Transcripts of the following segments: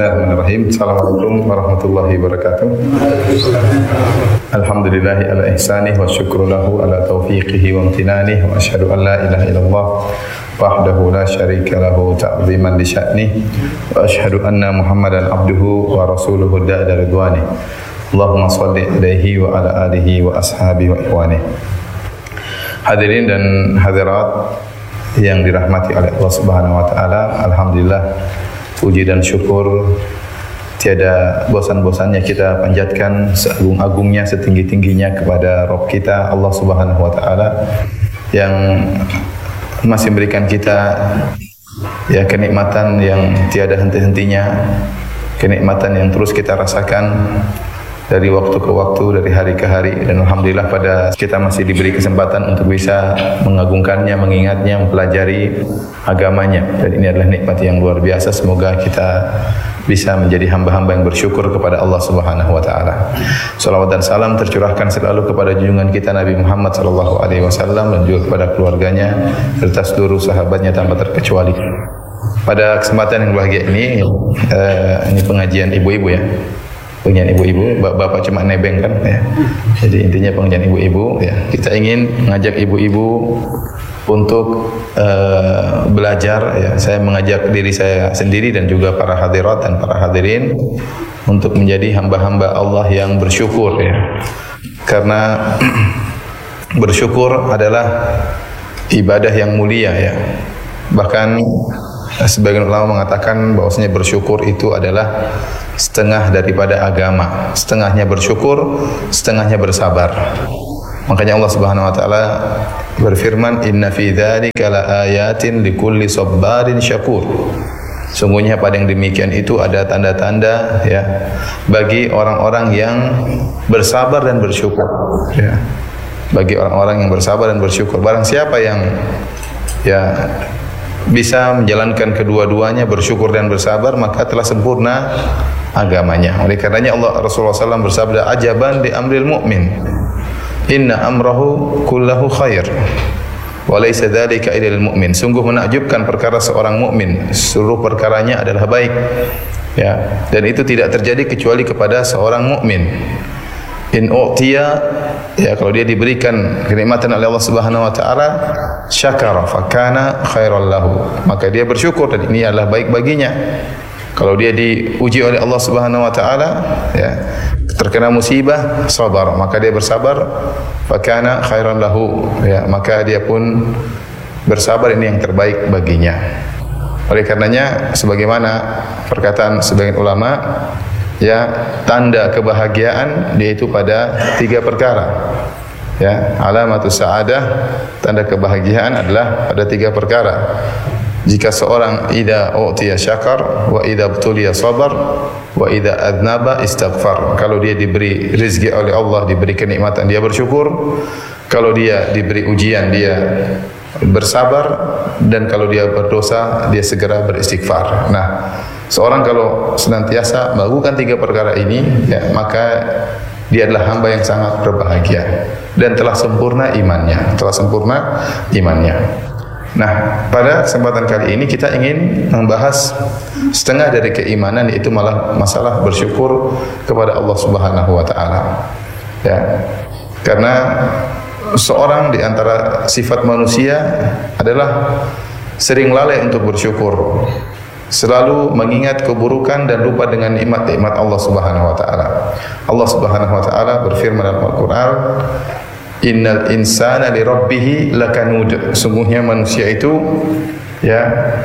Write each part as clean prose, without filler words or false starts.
Bismillahirrahmanirrahim. Assalamualaikum warahmatullahi wabarakatuh. Alhamdulillahi ala ihsanih wa syukru lahu ala taufiqihi wa amtinanih wa asyhadu an la ilaha illallah wahdahu la syarika lahu ta'ziman li sya'nih wa asyhadu anna Muhammadan abduhu wa rasuluhu da'da ridwanih. Allahumma shalli alaihi wa ala alihi wa ashabihi wa ikhwanih. Hadirin dan hadirat yang dirahmati oleh Allah Subhanahu wa taala, alhamdulillah puji dan syukur tiada bosan-bosannya kita panjatkan, seagung-agungnya, setinggi-tingginya kepada Rabb kita Allah Subhanahu wa taala yang masih memberikan kita ya kenikmatan yang tiada henti-hentinya, kenikmatan yang terus kita rasakan dari waktu ke waktu, dari hari ke hari, dan alhamdulillah pada kita masih diberi kesempatan untuk bisa mengagungkannya, mengingatnya, mempelajari agamanya. Dan ini adalah nikmat yang luar biasa. Semoga kita bisa menjadi hamba-hamba yang bersyukur kepada Allah Subhanahu wa taala. Salawat dan salam tercurahkan selalu kepada junjungan kita Nabi Muhammad sallallahu alaihi wasallam dan juga kepada keluarganya serta seluruh sahabatnya tanpa terkecuali. Pada kesempatan yang bahagia ini pengajian ibu-ibu ya. Pengajian ibu-ibu, bapak cuma nebeng kan ya. Jadi intinya pengajian ibu-ibu ya. Kita ingin mengajak ibu-ibu untuk belajar ya. Saya mengajak diri saya sendiri dan juga para hadirat dan para hadirin untuk menjadi hamba-hamba Allah yang bersyukur ya. Karena bersyukur adalah ibadah yang mulia ya. Bahkan sebagian ulama mengatakan bahwasanya bersyukur itu adalah setengah daripada agama. Setengahnya bersyukur, setengahnya bersabar. Makanya Allah Subhanahu wa taala berfirman, "Inna fi dzalika laayatin likulli sabarin syakur." Sungguhnya pada yang demikian itu ada tanda-tanda ya bagi orang-orang yang bersabar dan bersyukur ya. Bagi orang-orang yang bersabar dan bersyukur. Barang siapa yang ya bisa menjalankan kedua-duanya, bersyukur dan bersabar, maka telah sempurna agamanya. Oleh karenanya Rasulullah SAW bersabda, "Ajaban di amril mu'min, inna amrahu kullahu khair, wa laysa dzalika illa lil mu'min." Sungguh menakjubkan perkara seorang mukmin, seluruh perkaranya adalah baik. Ya, dan itu tidak terjadi kecuali kepada seorang mukmin. In u'tiya, ya kalau dia diberikan kenikmatan oleh Allah Subhanahu wa taala, syakara fakana khairal lahu, maka dia bersyukur dan ini adalah baik baginya. Kalau dia diuji oleh Allah Subhanahu wa taala ya, terkena musibah, sabar, maka dia bersabar, fakana khairan lahu ya, maka dia pun bersabar, ini yang terbaik baginya. Oleh karenanya sebagaimana perkataan sebagian ulama ya, tanda kebahagiaan yaitu pada 3 perkara. Ya, alamatus sa'adah, tanda kebahagiaan adalah pada 3 perkara. Jika seorang idza u'tiya syakar, wa idza btuliya sabar, wa idza adnaba istighfar. Kalau dia diberi rezeki oleh Allah, diberi kenikmatan, dia bersyukur. Kalau dia diberi ujian, dia bersabar, dan kalau dia berdosa, dia segera beristighfar. Nah, seorang kalau senantiasa melakukan 3 perkara ini, ya, maka dia adalah hamba yang sangat berbahagia dan telah sempurna imannya, Nah, pada kesempatan kali ini kita ingin membahas setengah dari keimanan, yaitu malah masalah bersyukur kepada Allah Subhanahu wa taala. Ya. Karena seorang di antara sifat manusia adalah sering lalai untuk bersyukur. Selalu mengingat keburukan dan lupa dengan nikmat-nikmat Allah Subhanahu wa taala. Allah Subhanahu wa taala berfirman dalam Al-Qur'an, "Innal insana li rabbih lakanud." Sungguhnya manusia itu ya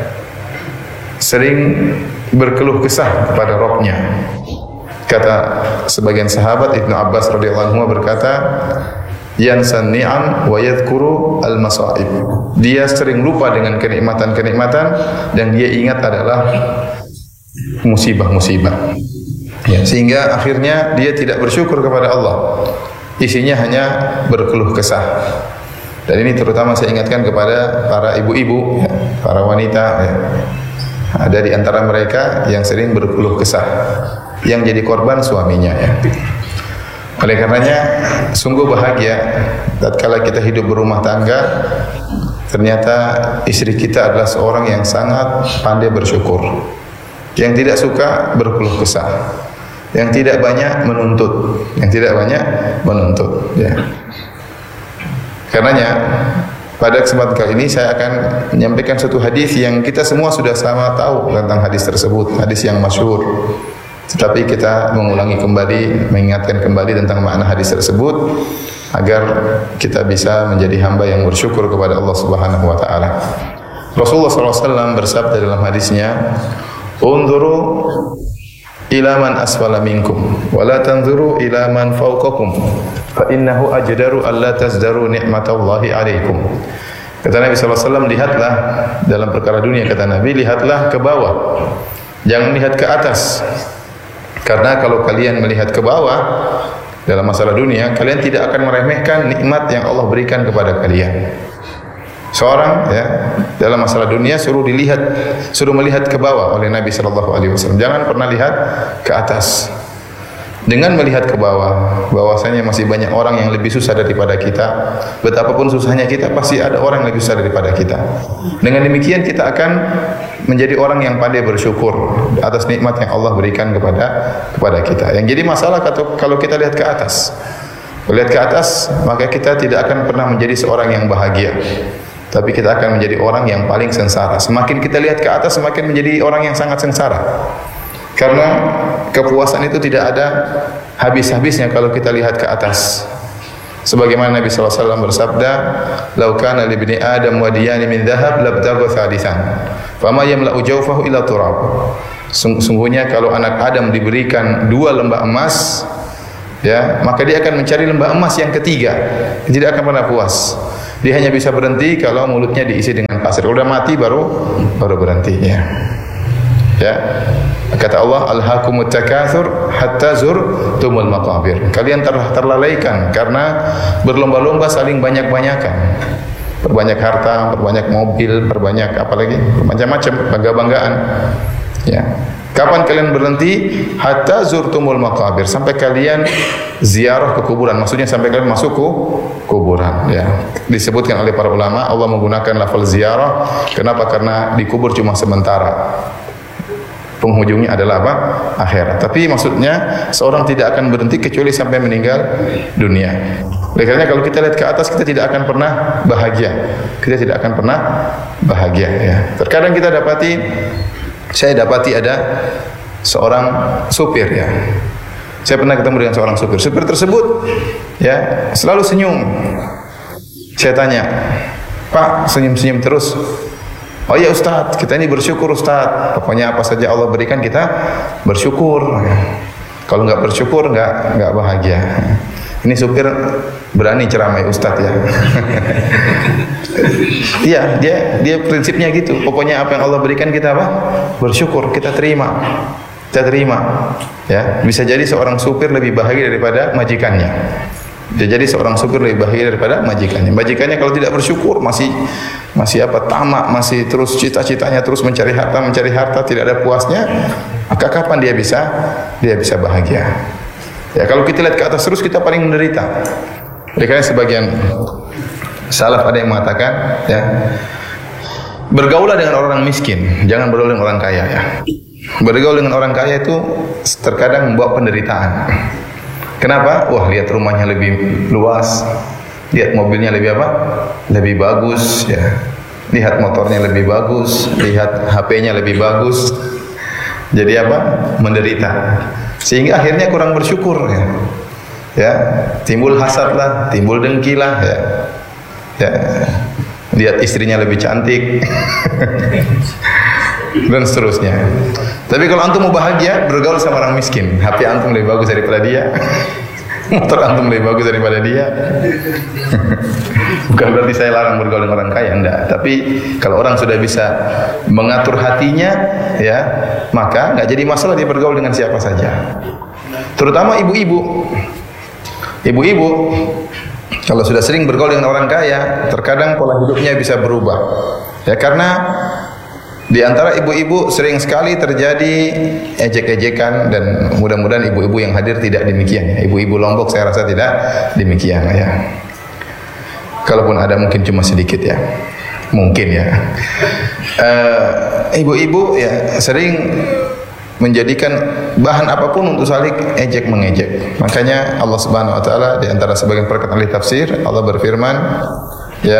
sering berkeluh kesah kepada Rabb-nya. Kata sebagian sahabat, Ibnu Abbas radhiyallahu anhu berkata, "Yansan ni'am wa yadhkuru al-masa'ib." Dia sering lupa dengan kenikmatan-kenikmatan dan dia ingat adalah musibah-musibah. Ya, sehingga akhirnya dia tidak bersyukur kepada Allah. Isinya hanya berkeluh kesah. Dan ini terutama saya ingatkan kepada para ibu-ibu, ya, para wanita. Ya. Ada di antara mereka yang sering berkeluh kesah, yang jadi korban suaminya. Ya. Oleh karenanya sungguh bahagia tatkala kita hidup berumah tangga, ternyata istri kita adalah seorang yang sangat pandai bersyukur. Yang tidak suka berkeluh kesah. Yang tidak banyak menuntut. Yang tidak banyak menuntut. Ya. Karenanya pada kesempatan kali ini saya akan menyampaikan satu hadis yang kita semua sudah sama tahu tentang hadis tersebut, hadis yang masyhur. Tetapi kita mengulangi kembali, mengingatkan kembali tentang makna hadis tersebut agar kita bisa menjadi hamba yang bersyukur kepada Allah Subhanahu wa taala. Rasulullah SAW bersabda dalam hadisnya, "Unzuru ila man asfala minkum wa la tanzuru ila man fawqakum fa innahu ajdaru alla tazdaru ni'matallahi 'alaikum." Kata Nabi SAW, lihatlah dalam perkara dunia, kata Nabi, lihatlah ke bawah, jangan lihat ke atas. Karena kalau kalian melihat ke bawah dalam masalah dunia, kalian tidak akan meremehkan nikmat yang Allah berikan kepada kalian. Seorang ya dalam masalah dunia suruh melihat ke bawah oleh Nabi SAW. Jangan pernah lihat ke atas. Dengan melihat ke bawah, bahwasanya masih banyak orang yang lebih susah daripada kita. Betapapun susahnya kita, pasti ada orang yang lebih susah daripada kita. Dengan demikian kita akan menjadi orang yang pandai bersyukur atas nikmat yang Allah berikan kepada kita. Yang jadi masalah kalau kita lihat ke atas. Lihat ke atas, maka kita tidak akan pernah menjadi seorang yang bahagia. Tapi kita akan menjadi orang yang paling sengsara. Semakin kita lihat ke atas, semakin menjadi orang yang sangat sengsara. Karena kepuasan itu tidak ada habis-habisnya kalau kita lihat ke atas. Sebagaimana Nabi SAW bersabda, "Lau kana li ibni Adam wadiyani min dhahab labtagha thalithan, fama yamla'u jawfahu illa turab." Sungguhnya kalau anak Adam diberikan 2 lembah emas, ya, maka dia akan mencari lembah emas yang ketiga. Dia tidak akan pernah puas. Dia hanya bisa berhenti kalau mulutnya diisi dengan pasir. Kalau sudah mati baru berhenti, ya. Ya. Kata Allah, "Alhaakumut takatsur hatta zurtumul maqabir." Kalian terlalaikan karena berlomba-lomba saling banyak-banyakan. Perbanyak harta, perbanyak mobil, perbanyak apalagi macam-macam bangga-banggaan. Ya. Kapan kalian berhenti? Hatta zurtumul maqabir, sampai kalian ziarah ke kuburan. Maksudnya sampai kalian masuk ke kuburan, ya. Disebutkan oleh para ulama, Allah menggunakan lafal ziarah. Kenapa? Karena dikubur cuma sementara. Penghujungnya adalah apa? Akhirat. Tapi maksudnya seorang tidak akan berhenti kecuali sampai meninggal dunia. Oleh karena kalau kita lihat ke atas, kita tidak akan pernah bahagia. Kita tidak akan pernah bahagia, ya. Terkadang saya dapati ada seorang supir, ya. Saya pernah ketemu dengan seorang supir. Supir tersebut, ya, selalu senyum. Saya tanya, "Pak, senyum-senyum terus?" "Oh ya Ustaz, kita ini bersyukur Ustaz. Pokoknya apa saja Allah berikan kita bersyukur. Kalau enggak bersyukur enggak bahagia." Ini supir berani ceramah Ustaz, ya. Iya, dia prinsipnya gitu. Pokoknya apa yang Allah berikan kita apa? Bersyukur, kita terima. Kita terima. Ya, bisa jadi seorang supir lebih bahagia daripada majikannya. Bisa jadi seorang supir lebih bahagia daripada majikannya. Majikannya kalau tidak bersyukur masih tamak, masih terus cita-citanya terus mencari harta, tidak ada puasnya, maka kapan dia bisa bahagia? Ya, kalau kita lihat ke atas terus, kita paling menderita. Oleh karena sebagian salaf ada yang mengatakan, ya, bergaulah dengan orang miskin, jangan bergaul dengan orang kaya, ya. Bergaul dengan orang kaya itu terkadang membawa penderitaan. Kenapa? Wah, lihat rumahnya lebih luas, lihat mobilnya lebih apa? Lebih bagus, ya. Lihat motornya lebih bagus, lihat HP-nya lebih bagus. Jadi apa? Menderita. Sehingga akhirnya kurang bersyukur, ya. Ya, timbul hasad lah, timbul dengki lah, ya. Ya. Lihat istrinya lebih cantik. Dan seterusnya. Tapi kalau antum mau bahagia, bergaul sama orang miskin. HP antum lebih bagus daripada dia. Motor antum lebih bagus daripada dia. Bukan berarti saya larang bergaul dengan orang kaya, enggak. Tapi kalau orang sudah bisa mengatur hatinya, ya, maka enggak jadi masalah dia bergaul dengan siapa saja. Terutama ibu-ibu. Ibu-ibu kalau sudah sering bergaul dengan orang kaya, terkadang pola hidupnya bisa berubah. Ya, karena di antara ibu-ibu sering sekali terjadi ejek-ejekan, dan mudah-mudahan ibu-ibu yang hadir tidak demikian, ya. Ibu-ibu Lombok saya rasa tidak demikian, ya. Kalaupun ada mungkin cuma sedikit, ya. Mungkin, ya. Ibu-ibu, ya, sering menjadikan bahan apapun untuk saling ejek mengejek. Makanya Allah Subhanahu wa taala di antara sebagian perkataan ahli tafsir, Allah berfirman, ya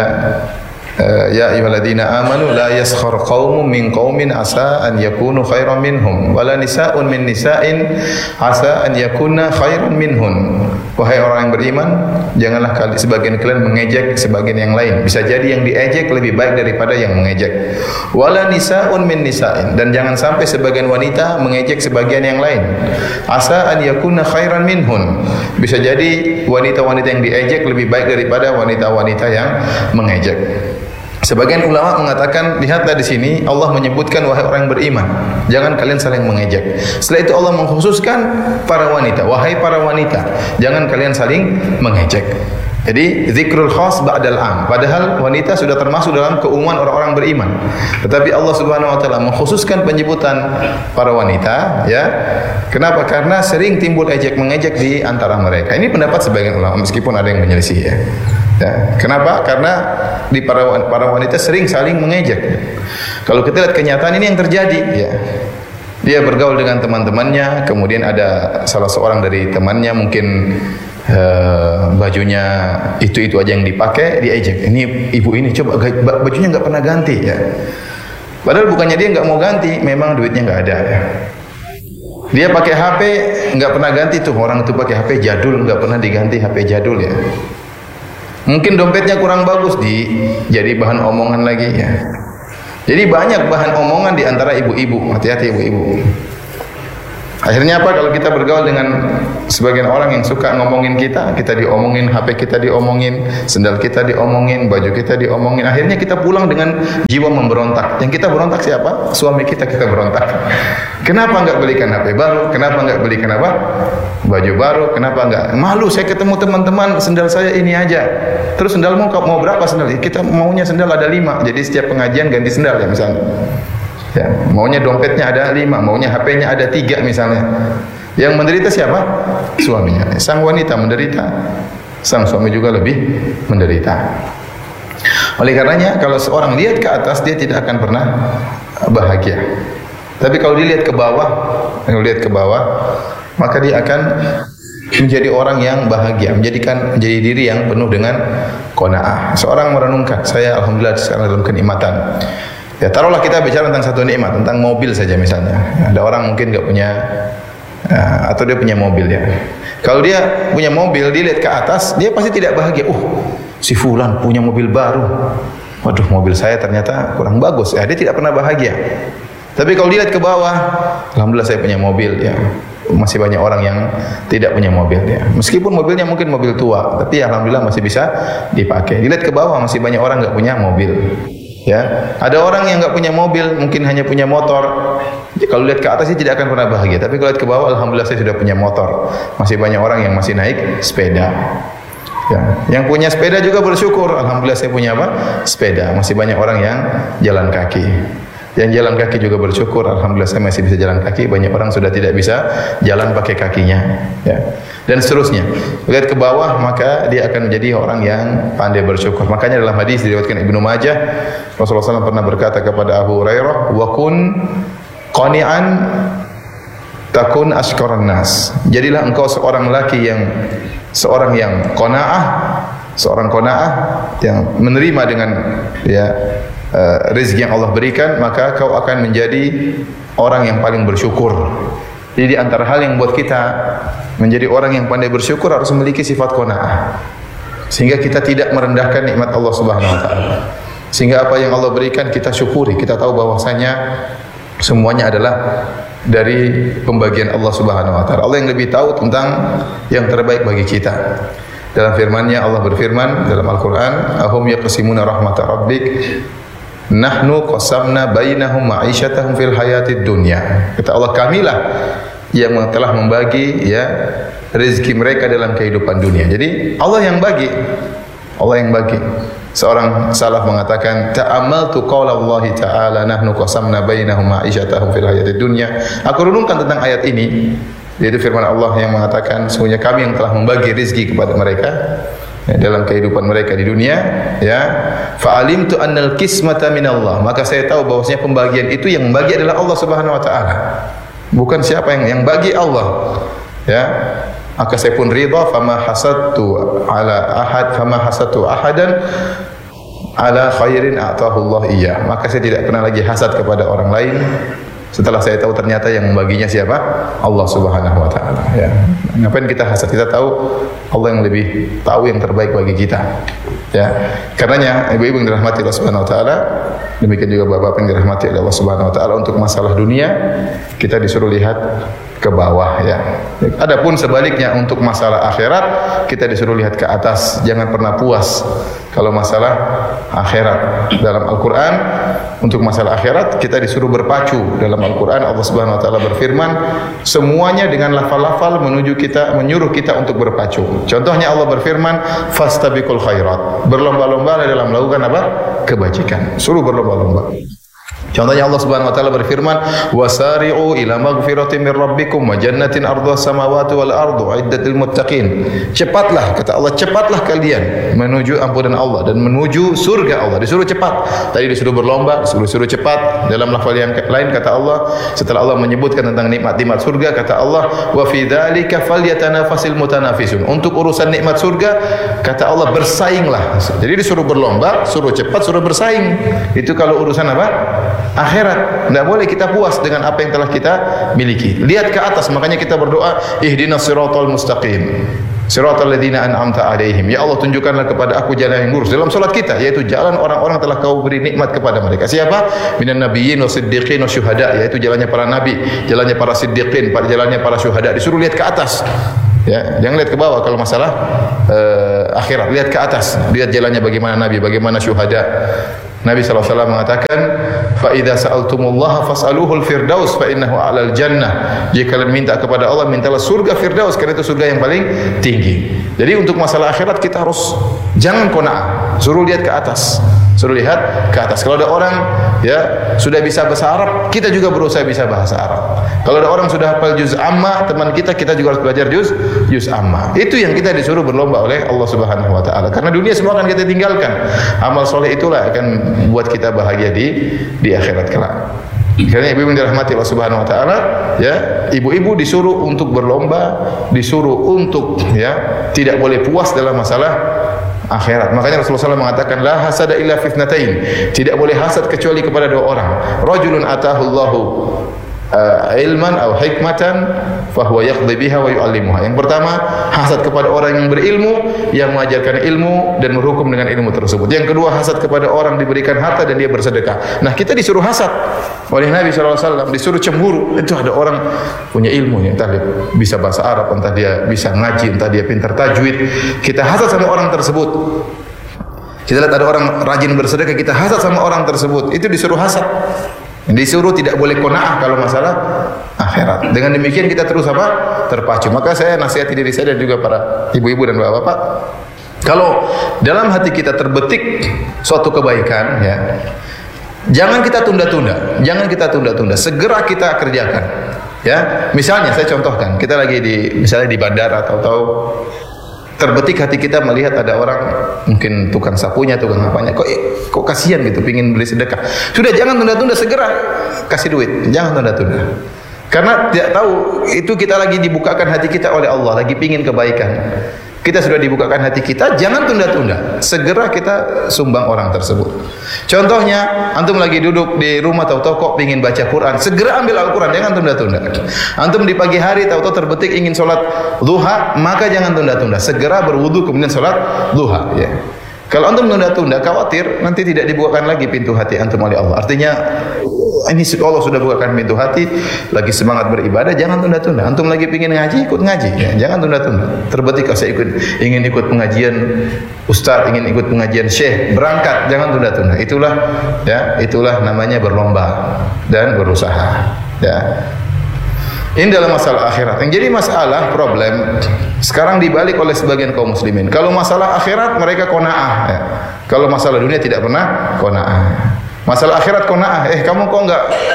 ya ayyuhalladzina amanu la yaskhar qaumun min qaumin asa an yakunu khairan minhum wala nisa'un min nisa'in asa an yakunna khairan minhun. Wahai orang yang beriman, janganlah sebagian kalian mengejek sebagian yang lain. Bisa jadi yang diejek lebih baik daripada yang mengejek. Wala nisa'un min nisa'in, dan jangan sampai sebagian wanita mengejek sebagian yang lain. Asa an yakunna khairan minhun. Bisa jadi wanita-wanita yang diejek lebih baik daripada wanita-wanita yang mengejek. Sebagian ulama mengatakan, lihatlah di sini Allah menyebutkan wahai orang yang beriman, jangan kalian saling mengejek. Setelah itu Allah mengkhususkan para wanita, wahai para wanita, jangan kalian saling mengejek. Jadi zikrul khas ba'dal am. Padahal wanita sudah termasuk dalam keumuman orang-orang beriman. Tetapi Allah Subhanahu wa taala mengkhususkan penyebutan para wanita, ya. Kenapa? Karena sering timbul ejek mengejek di antara mereka. Ini pendapat sebagian ulama meskipun ada yang menyelisih, ya. Ya, kenapa? Karena di para wanita sering saling mengejek. Kalau kita lihat kenyataan ini yang terjadi, ya. Dia bergaul dengan teman-temannya, kemudian ada salah seorang dari temannya mungkin bajunya itu aja yang dipakai, diejek. Ini ibu ini coba bajunya nggak pernah ganti, ya. Padahal bukannya dia nggak mau ganti, memang duitnya nggak ada, ya. Dia pakai HP nggak pernah ganti, tuh orang itu pakai HP jadul, nggak pernah diganti HP jadul, ya. Mungkin dompetnya kurang bagus, jadi bahan omongan lagi, ya. Jadi banyak bahan omongan di antara ibu-ibu. Hati-hati ibu-ibu. Akhirnya apa? Kalau kita bergaul dengan sebagian orang yang suka ngomongin kita diomongin, HP kita diomongin, sendal kita diomongin, baju kita diomongin. Akhirnya kita pulang dengan jiwa memberontak. Yang kita berontak siapa? Suami kita berontak. Kenapa enggak belikan HP baru? Kenapa enggak belikan apa? Baju baru? Kenapa enggak? Malu saya ketemu teman-teman, sendal saya ini aja. Terus sendalmu mau berapa sendal? Kita maunya sendal ada 5. Jadi setiap pengajian ganti sendal, ya misalnya. Ya, maunya dompetnya ada 5, maunya HP-nya ada 3 misalnya. Yang menderita siapa? Suaminya. Sang wanita menderita, sang suami juga lebih menderita. Oleh karenanya kalau seorang lihat ke atas, dia tidak akan pernah bahagia. Tapi kalau dilihat ke bawah, maka dia akan menjadi orang yang bahagia, menjadi diri yang penuh dengan qanaah. Seorang merenungkan, saya alhamdulillah sekarang dalam kenikmatan. Ya, taruhlah kita bicara tentang satu nikmat, tentang mobil saja misalnya. Ada orang mungkin enggak punya, atau dia punya mobil, ya. Kalau dia punya mobil, dilihat ke atas, dia pasti tidak bahagia. Si fulan punya mobil baru. Waduh, mobil saya ternyata kurang bagus. Ya, dia tidak pernah bahagia. Tapi kalau dilihat ke bawah, alhamdulillah saya punya mobil, ya. Masih banyak orang yang tidak punya mobil, ya. Meskipun mobilnya mungkin mobil tua, tapi alhamdulillah masih bisa dipakai. Dilihat ke bawah, masih banyak orang enggak punya mobil. Ya, ada orang yang enggak punya mobil, mungkin hanya punya motor. Kalau lihat ke atas dia tidak akan pernah bahagia. Tapi kalau lihat ke bawah, alhamdulillah saya sudah punya motor. Masih banyak orang yang masih naik sepeda. Ya, yang punya sepeda juga bersyukur. Alhamdulillah saya punya apa? Sepeda. Masih banyak orang yang jalan kaki. Yang jalan kaki juga bersyukur. Alhamdulillah saya masih bisa jalan kaki. Banyak orang sudah tidak bisa jalan pakai kakinya. Ya. Dan seterusnya. Lihat ke bawah, maka dia akan menjadi orang yang pandai bersyukur. Makanya dalam hadis diriwayatkan Ibnu Majah, Rasulullah SAW pernah berkata kepada Abu Hurairah, "Wa kun qani'an takun ashkaran nas." Jadilah engkau seorang yang qanaah, seorang qanaah yang menerima dengan, ya, rezeki yang Allah berikan, maka kau akan menjadi orang yang paling bersyukur. Jadi di antara hal yang buat kita menjadi orang yang pandai bersyukur harus memiliki sifat qanaah. Sehingga kita tidak merendahkan nikmat Allah Subhanahu wa taala. Sehingga apa yang Allah berikan kita syukuri, kita tahu bahwasanya semuanya adalah dari pembagian Allah Subhanahu wa taala. Allah yang lebih tahu tentang yang terbaik bagi kita. Dalam firman-Nya Allah berfirman dalam Al-Qur'an, "Ahum yaqsimuna rahmat rabbik nahnu qasamna bainahum ma'isyatahum fil hayatid dunya." Kata Allah, kamilah yang telah membagi, ya, rezeki mereka dalam kehidupan dunia. Jadi Allah yang bagi. Allah yang bagi. Seorang salaf mengatakan, ta'ammaltu qaula Allah ta'ala nahnu qasamna bainahum ma'isyatahum fil hayatid dunya. Aku renungkan tentang ayat ini, yaitu firman Allah yang mengatakan sesungguhnya kami yang telah membagi rezeki kepada mereka, ya, dalam kehidupan mereka di dunia, ya. Fa'alimtu annal qismata minallah. Maka saya tahu bahwasanya pembagian itu yang membagi adalah Allah Subhanahu wa taala. bukan siapa yang bagi Allah. Ya, maka saya pun ridha fama hasatu ahadan ala khairin a'tahu Allah iya. Maka saya tidak pernah lagi hasad kepada orang lain setelah saya tahu ternyata yang membaginya siapa? Allah Subhanahu wa taala, ya. Ngapain kita hasad? Kita tahu Allah yang lebih tahu yang terbaik bagi kita. Ya. Karenanya ibu-ibu yang dirahmati Allah Subhanahu wa taala, demikian juga bapak-bapak yang dirahmati Allah Subhanahu wa taala, untuk masalah dunia kita disuruh lihat ke bawah, ya. Adapun sebaliknya untuk masalah akhirat kita disuruh lihat ke atas, jangan pernah puas kalau masalah akhirat. Dalam Al-Qur'an untuk masalah akhirat kita disuruh berpacu. Dalam Al-Qur'an Allah Subhanahu wa taala berfirman, semuanya dengan lafal-lafal menyuruh kita untuk berpacu. Contohnya Allah berfirman, fastabiqul khairat. Berlomba-lomba dalam melakukan apa? Kebajikan. Suruh berlomba-lomba. Contohnya Allah Subhanahu wa taala berfirman, wasari'u ila maghfiratin min rabbikum wa jannatin ardhuha samawati wal ardu iddat lil muttaqin. Cepatlah, kata Allah, cepatlah kalian menuju ampunan Allah dan menuju surga Allah. Disuruh cepat. Tadi disuruh berlomba, disuruh cepat. Dalam lafal yang lain kata Allah, setelah Allah menyebutkan tentang nikmat-nikmat surga, kata Allah, wa fi dzalika falyatanafasil mutanafisun. Untuk urusan nikmat surga, kata Allah, bersainglah. Jadi disuruh berlomba, suruh cepat, suruh bersaing. Itu kalau urusan apa? Akhirat. Tidak boleh kita puas dengan apa yang telah kita miliki. Lihat ke atas, makanya kita berdoa, ihdinas siratal mustaqim, siratal ladzina an'amta alaihim. Ya Allah, tunjukkanlah kepada aku jalan yang lurus dalam salat kita, yaitu jalan orang-orang telah Kau beri nikmat kepada mereka. Siapa? Minan nabiyyin wasiddiqin wasyuhada, yaitu jalannya para nabi, jalannya para siddiqin, jalannya para syuhada. Disuruh lihat ke atas. Ya, jangan lihat ke bawah kalau masalah akhirat. Lihat ke atas, lihat jalannya bagaimana nabi, bagaimana syuhada. Nabi SAW mengatakan, fa idza sa'altumullaha fas'aluhul firdaus fa innahu a'lal jannah. Jika kalian minta kepada Allah, mintalah surga firdaus, karena itu surga yang paling tinggi. Jadi untuk masalah akhirat kita harus jangan qanaah, suruh lihat ke atas. Suruh lihat ke atas. Kalau ada orang ya sudah bisa bahasa Arab, kita juga berusaha bisa bahasa Arab. Kalau ada orang sudah hafal juz amma, teman kita juga harus belajar juz amma. Itu yang kita disuruh berlomba oleh Allah Subhanahu wa taala. Karena dunia semua akan kita tinggalkan. Amal soleh itulah akan buat kita bahagia di akhirat kelak. Karena ibu yang dirahmati Allah Subhanahu wa taala, ya, ibu-ibu disuruh untuk berlomba, disuruh untuk ya tidak boleh puas dalam masalah akhirat. Makanya Rasulullah SAW mengatakan, la hasada illa fitnatain. Tidak boleh hasad kecuali kepada dua orang. Rajulun atahullahu ilman aw hikmatan fahuwa yaqdi biha wa yu'allimuha. Yang pertama, hasad kepada orang yang berilmu, yang mengajarkan ilmu dan berhukum dengan ilmu tersebut. Yang kedua, hasad kepada orang diberikan harta dan dia bersedekah. Nah, kita disuruh hasad oleh Nabi SAW, disuruh cemburu. Itu ada orang punya ilmu, entah dia bisa bahasa Arab, entah dia bisa ngaji, entah dia pintar tajwid. Kita hasad sama orang tersebut. Kita lihat ada orang rajin bersedekah, kita hasad sama orang tersebut. Itu disuruh hasad. Disuruh tidak boleh qanaah kalau masalah akhirat. Dengan demikian kita terus apa? Terpacu. Maka saya nasihati diri saya dan juga para ibu-ibu dan bapak-bapak, kalau dalam hati kita terbetik suatu kebaikan, ya, jangan kita tunda-tunda. Jangan kita tunda-tunda. Segera kita kerjakan. Ya, misalnya saya contohkan, kita lagi misalnya di bandara atau terbetik hati kita melihat ada orang mungkin tukang sapunya, tukang apanya, kok kasihan gitu, pingin beli sedekah. Sudah, jangan tunda-tunda, segera kasih duit, jangan tunda-tunda. Karena tidak tahu itu kita lagi dibukakan hati kita oleh Allah, lagi pingin kebaikan. Kita sudah dibukakan hati kita, jangan tunda-tunda, segera kita sumbang orang tersebut. Contohnya, antum lagi duduk di rumah tahu-tahu kok pingin baca Quran, segera ambil Al-Quran, jangan tunda-tunda. Antum di pagi hari tahu-tahu terbetik ingin sholat duha, maka jangan tunda-tunda, segera berwudu kemudian sholat duha. Ya. Kalau antum tunda-tunda, khawatir nanti tidak dibukakan lagi pintu hati antum oleh Allah. Artinya ini Allah sudah bukakan pintu hati, lagi semangat beribadah, jangan tunda-tunda. Antum lagi pingin ngaji, ikut ngaji, ya, jangan tunda-tunda. Terbetik kalau saya ingin ikut pengajian ustaz, ingin ikut pengajian syekh, berangkat, jangan tunda-tunda. Itulah namanya berlomba dan berusaha. Ya. Ini dalam masalah akhirat. Yang jadi masalah, problem sekarang dibalik oleh sebagian kaum muslimin. Kalau masalah akhirat mereka qanaah, ya. Kalau masalah dunia tidak pernah qanaah. Masalah akhirat qanaah. Kamu kok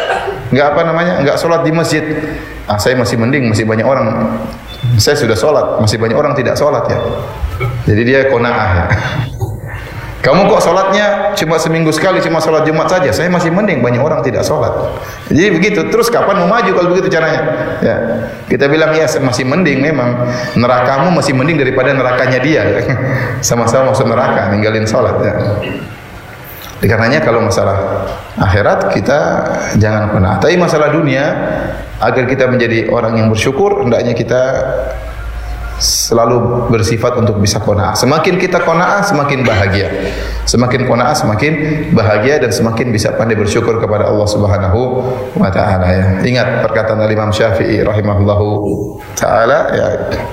enggak sholat di masjid? Saya masih mending, masih banyak orang. Saya sudah sholat, masih banyak orang tidak sholat, ya. Jadi dia qanaah, ya. Kamu kok sholatnya cuma seminggu sekali, cuma sholat Jumat saja. Saya masih mending, banyak orang tidak sholat. Jadi begitu. Terus kapan mau maju kalau begitu caranya? Ya. Kita bilang ya masih mending memang. Nerakamu masih mending daripada nerakanya dia. Sama-sama masuk neraka, ninggalin sholat. Ya. Karenanya kalau masalah akhirat kita jangan pernah. Tapi masalah dunia, agar kita menjadi orang yang bersyukur, hendaknya kita selalu bersifat untuk bisa qanaah. Semakin kita qanaah, semakin bahagia. Semakin qanaah, semakin bahagia dan semakin bisa pandai bersyukur kepada Allah Subhanahu wa taala ya. Ingat perkataan Imam Syafi'i rahimahullahu taala ya.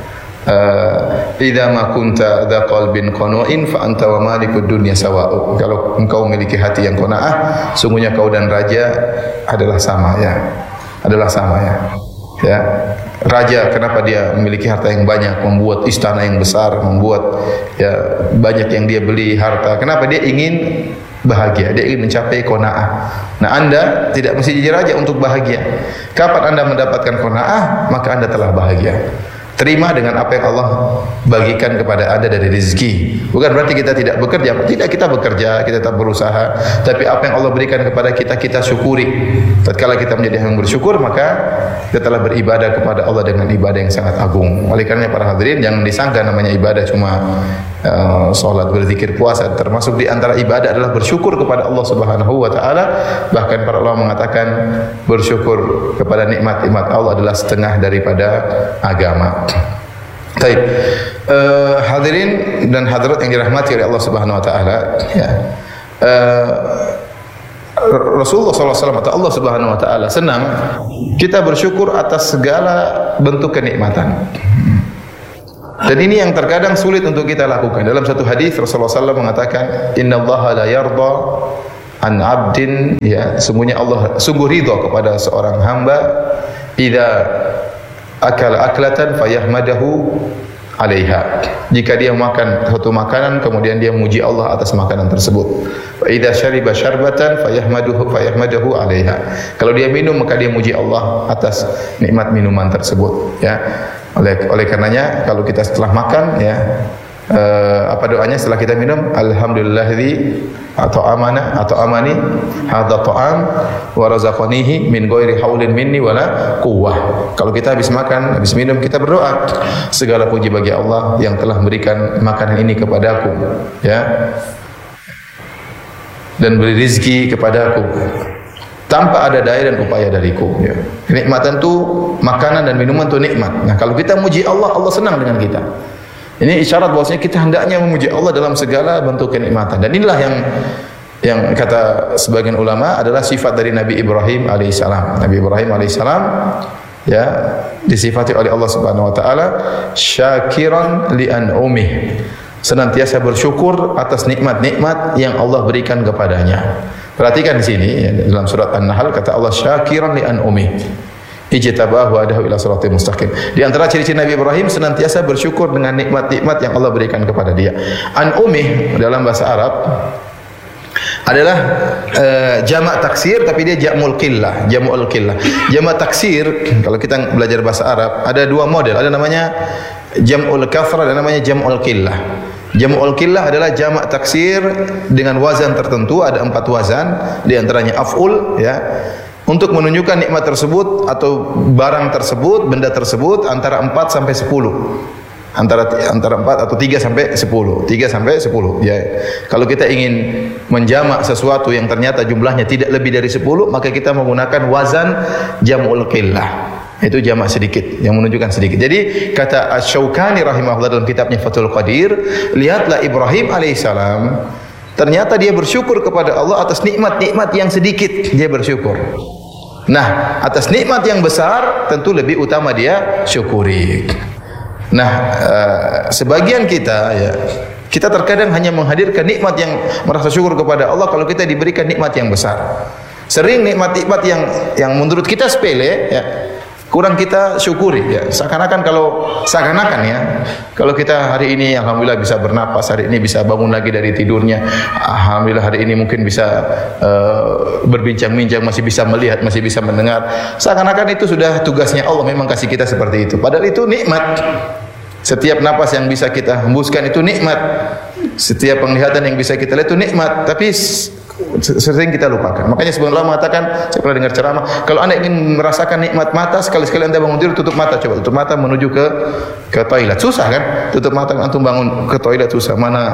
Idza ma kunta dza qalbin qanu'in fa anta wa malikud dunya sawa'u. Kalau engkau memiliki hati yang qanaah, sungguhnya kau dan raja adalah sama ya. Adalah sama ya. Ya, raja kenapa dia memiliki harta yang banyak, membuat istana yang besar, membuat ya banyak yang dia beli harta. Kenapa? Dia ingin bahagia, dia ingin mencapai qanaah. Nah, Anda tidak mesti jadi raja untuk bahagia. Kapan Anda mendapatkan qanaah, maka Anda telah bahagia. Terima dengan apa yang Allah bagikan kepada Anda dari rezeki. Bukan berarti kita tidak bekerja. Tidak, kita bekerja, kita tetap berusaha. Tapi apa yang Allah berikan kepada kita, kita syukuri. Tatkala kita menjadi orang bersyukur, maka kita telah beribadah kepada Allah dengan ibadah yang sangat agung. Oleh karena para hadirin, jangan disangka namanya ibadah cuma salat, berzikir, puasa. Termasuk di antara ibadah adalah bersyukur kepada Allah Subhanahu wa taala. Bahkan para ulama mengatakan bersyukur kepada nikmat-nikmat Allah adalah setengah daripada agama. Baik, hadirin dan hadirat yang dirahmati oleh Allah Subhanahu Wa Taala, ya. Rasulullah SAW atau Allah Subhanahu Wa Taala senang kita bersyukur atas segala bentuk kenikmatan. Dan ini yang terkadang sulit untuk kita lakukan. Dalam satu hadis Rasulullah SAW mengatakan, Inna Allah la yarda an abdin, ya, sungguhnya Allah sungguh ridha kepada seorang hamba idza akala aklatan fayahmadahu alaiha. Jika dia makan satu makanan kemudian dia memuji Allah atas makanan tersebut. Wa idza syariba syarbatan fayahmadahu alaiha. Kalau dia minum maka dia memuji Allah atas nikmat minuman tersebut, ya. Oleh karenanya kalau kita setelah makan, ya, apa doanya setelah kita minum? Alhamdulillahilladzi amani hadza ta'am wa razaqanihi min ghairi haulin minni wala quwwah. Kalau kita habis makan, habis minum, kita berdoa, segala puji bagi Allah yang telah memberikan makanan ini kepadaku, ya, dan beri rezeki kepadaku tanpa ada daya dan upaya dariku, ya. Kenikmatan itu makanan dan minuman itu nikmat. Nah, kalau kita muji Allah, Allah senang dengan kita. Ini isyarat bahwasanya kita hendaknya memuji Allah dalam segala bentuk kenikmatan. Dan inilah yang kata sebagian ulama adalah sifat dari Nabi Ibrahim alaihissalam. Nabi Ibrahim alaihissalam, ya, disifati oleh Allah Subhanahu wa taala syakiran li an'umih. Senantiasa bersyukur atas nikmat-nikmat yang Allah berikan kepadanya. Perhatikan di sini, ya, dalam surat An-Nahl kata Allah syakiran li an'umih. Ijtabahu adahu ila siratal mustaqim. Di antara ciri-ciri Nabi Ibrahim senantiasa bersyukur dengan nikmat-nikmat yang Allah berikan kepada dia. An umih dalam bahasa Arab adalah jamak taksir tapi dia jamul qillah, jamul qillah. Jamak taksir kalau kita belajar bahasa Arab ada dua model, ada namanya jamul kathrah dan namanya jamul qillah. Jamul qillah adalah jamak taksir dengan wazan tertentu, ada 4 wazan, di antaranya af'ul, ya. Untuk menunjukkan nikmat tersebut atau barang tersebut, benda tersebut antara 4 sampai 10. Antara 4 atau 3 sampai 10. 3 sampai 10, ya. Kalau kita ingin menjamak sesuatu yang ternyata jumlahnya tidak lebih dari 10, maka kita menggunakan wazan jam'ul qillah. Itu jamak sedikit, yang menunjukkan sedikit. Jadi kata Asy-Syaukani rahimahullah dalam kitabnya Fathul Qadir, lihatlah Ibrahim alaihissalam, ternyata dia bersyukur kepada Allah atas nikmat-nikmat yang sedikit, dia bersyukur. Nah, atas nikmat yang besar tentu lebih utama dia syukuri. Nah, sebagian kita, ya, kita terkadang hanya menghadirkan nikmat yang merasa syukur kepada Allah kalau kita diberikan nikmat yang besar. Sering nikmat-nikmat yang menurut kita sepele, ya, kurang kita syukuri, ya. Seakan-akan kalau kita hari ini alhamdulillah bisa bernapas, hari ini bisa bangun lagi dari tidurnya, alhamdulillah hari ini mungkin bisa berbincang-bincang, masih bisa melihat, masih bisa mendengar, seakan-akan itu sudah tugasnya Allah memang kasih kita seperti itu. Padahal itu nikmat. Setiap napas yang bisa kita hembuskan itu nikmat. Setiap penglihatan yang bisa kita lihat itu nikmat, tapi sering kita lupakan. Makanya sebagian ulama mengatakan, saya pernah dengar ceramah, kalau anda ingin merasakan nikmat mata, sekali-sekali anda bangun tidur tutup mata, coba tutup mata menuju ke toilet. Susah kan? Tutup mata antum bangun ke toilet susah.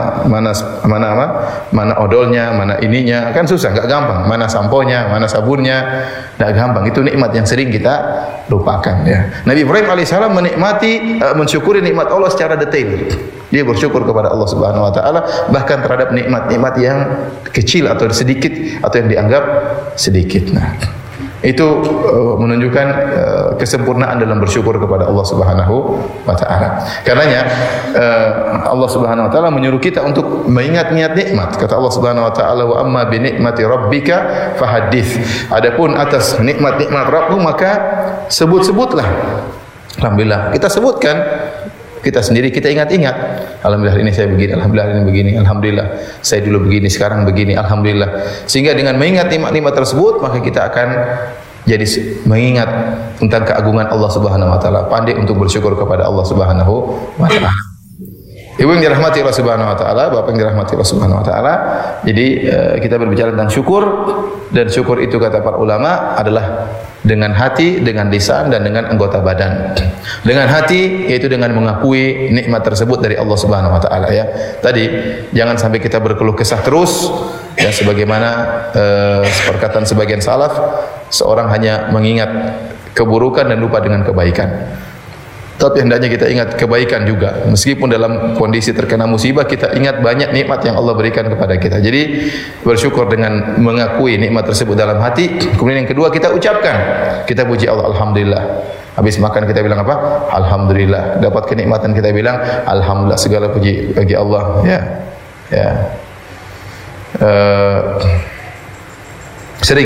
Mana odolnya, mana ininya, kan susah, enggak gampang. Mana samponya, mana sabunnya, enggak gampang. Itu nikmat yang sering kita lupakan ya. Nabi Ibrahim alaihissalam menikmati mensyukuri nikmat Allah secara detail. Dia bersyukur kepada Allah Subhanahu wa taala bahkan terhadap nikmat-nikmat yang kecil atau sedikit atau yang dianggap sedikit. Nah, itu menunjukkan kesempurnaan dalam bersyukur kepada Allah Subhanahu wa taala. Karenanya Allah Subhanahu wa taala menyuruh kita untuk mengingat-ingat nikmat. Kata Allah Subhanahu wa taala, "Wa amma bi nikmati rabbika fahaddits." Adapun atas nikmat-nikmat Rabbmu maka sebut-sebutlah. Alhamdulillah, kita sebutkan. Kita sendiri kita ingat-ingat, alhamdulillah ini saya begini, alhamdulillah ini begini, alhamdulillah saya dulu begini, sekarang begini, alhamdulillah. Sehingga dengan mengingat nikmat-nikmat tersebut, maka kita akan jadi mengingat tentang keagungan Allah Subhanahu wa taala, pandai untuk bersyukur kepada Allah Subhanahu wa taala. Ibu yang dirahmati Allah Subhanahu wa taala, bapak yang dirahmati Allah Subhanahu wa taala. Jadi kita berbicara tentang syukur, dan syukur itu kata para ulama adalah dengan hati, dengan lisan dan dengan anggota badan. Dengan hati yaitu dengan mengakui nikmat tersebut dari Allah Subhanahu wa taala ya. Tadi jangan sampai kita berkeluh kesah terus ya, sebagaimana perkataan sebagian salaf, seorang hanya mengingat keburukan dan lupa dengan kebaikan. Tapi hendaknya kita ingat kebaikan juga. Meskipun dalam kondisi terkena musibah, kita ingat banyak nikmat yang Allah berikan kepada kita. Jadi bersyukur dengan mengakui nikmat tersebut dalam hati. Kemudian yang kedua kita ucapkan, kita puji Allah, alhamdulillah. Habis makan kita bilang apa? Alhamdulillah. Dapat kenikmatan kita bilang alhamdulillah, segala puji bagi Allah ya. Ya.